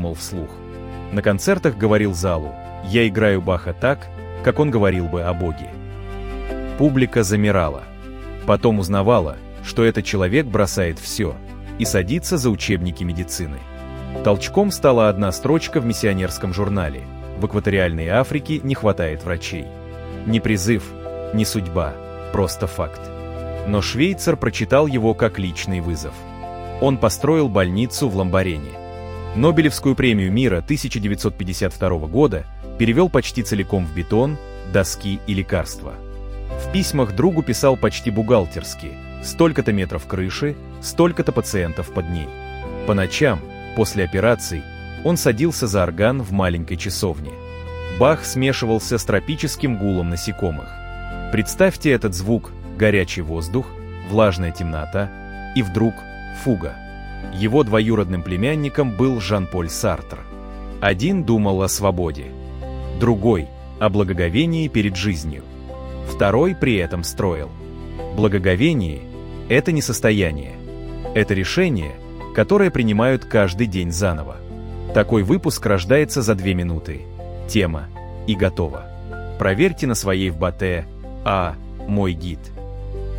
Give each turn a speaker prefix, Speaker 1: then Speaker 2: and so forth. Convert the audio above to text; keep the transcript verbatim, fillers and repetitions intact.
Speaker 1: думал вслух. На концертах говорил залу: «Я играю Баха так, как он говорил бы о Боге». Публика замирала. Потом узнавала, что этот человек бросает все и садится за учебники медицины. Толчком стала одна строчка в миссионерском журнале: «В экваториальной Африке не хватает врачей». Не призыв, не судьба, просто факт. Но швейцар прочитал его как личный вызов. Он построил больницу в Ламбарене. Нобелевскую премию мира тысяча девятьсот пятьдесят второго года перевел почти целиком в бетон, доски и лекарства. В письмах другу писал почти бухгалтерски: столько-то метров крыши, столько-то пациентов под ней. По ночам, после операций, он садился за орган в маленькой часовне. Бах смешивался с тропическим гулом насекомых. Представьте этот звук: горячий воздух, влажная темнота и вдруг фуга. Его двоюродным племянником был Жан-Поль Сартр. Один думал о свободе, другой — о благоговении перед жизнью. Второй при этом строил. Благоговение — это не состояние. Это решение, которое принимают каждый день заново. Такой выпуск рождается за две минуты. Тема и готово. Проверьте на своей в Батэ. А. Мой гид.